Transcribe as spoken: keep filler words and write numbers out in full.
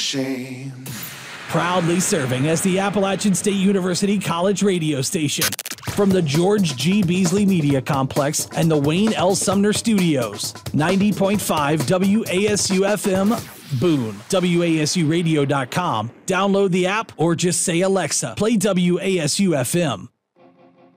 shame. Proudly serving as the Appalachian State University College radio station. From the George G. Beasley Media Complex and the Wayne L. Sumner Studios. ninety point five W A S U F M, Boone. W A S U radio dot com. Download the app or just say, Alexa, play W A S U F M.